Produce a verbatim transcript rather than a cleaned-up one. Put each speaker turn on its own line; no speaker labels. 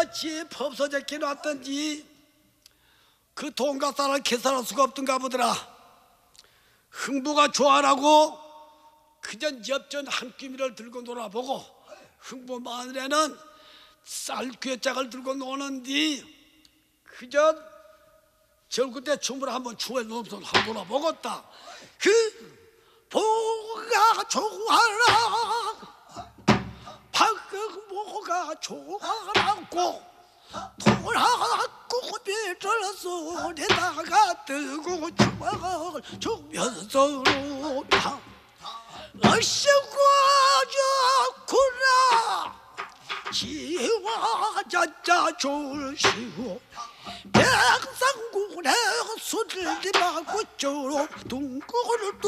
어찌 법서적해 놨던지 그 돈가사를 계산할 수가 없던가 보더라. 흥부가 좋아라고 그저 엽전 한 끼미를 들고 놀아보고 흥부 마늘에는 쌀괴짝을 들고 노는디 그저 절구때 춤을 한번 추에 놓으면서 한번 놀아보겠다. 그 보가 좋아라 박흥보가 좋아라고 돌아고 비를 손에다가 들고 주먹을 주면서 어시고 좋구나 지와 자자 졸시고 백상군의 술을 마고 쪼로 둥고를